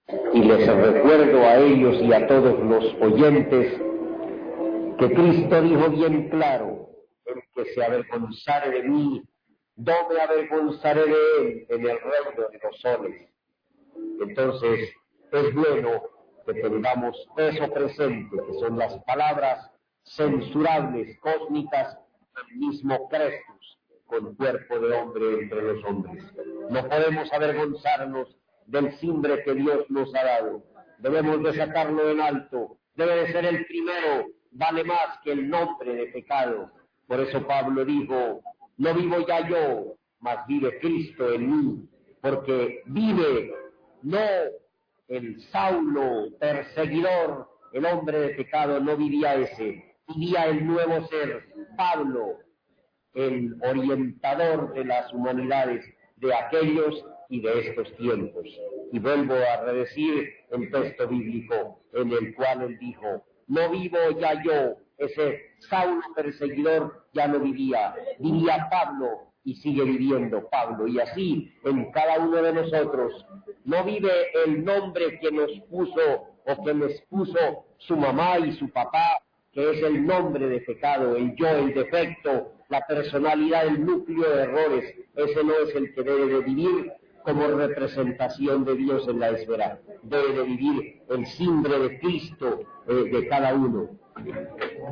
Y les recuerdo a ellos y a todos los oyentes que Cristo dijo bien claro: el que se avergonzare de mí, no me avergonzaré de él en el reino de los soles. Entonces, es bueno que tengamos eso presente, que son las palabras censurables, cósmicas, del mismo Crestus, con cuerpo de hombre entre los hombres. No podemos avergonzarnos del simbre que Dios nos ha dado. Debemos de sacarlo en alto. Debe de ser el primero, vale más que el nombre de pecado. Por eso Pablo dijo: no vivo ya yo, mas vive Cristo en mí, porque vive no el Saulo perseguidor, el hombre de pecado, no vivía ese, vivía el nuevo ser, Pablo, el orientador de las humanidades, de aquellos y de estos tiempos. Y vuelvo a redecir el texto bíblico en el cual él dijo: no vivo ya yo, ese Saulo perseguidor ya no vivía, vivía Pablo, y sigue viviendo Pablo. Y así en cada uno de nosotros no vive el nombre que nos puso o que les puso su mamá y su papá, que es el nombre de pecado, el yo, el defecto, la personalidad, el núcleo de errores. Ese no es el que debe de vivir como representación de Dios en la esfera. Debe de vivir el simbre de Cristo de cada uno.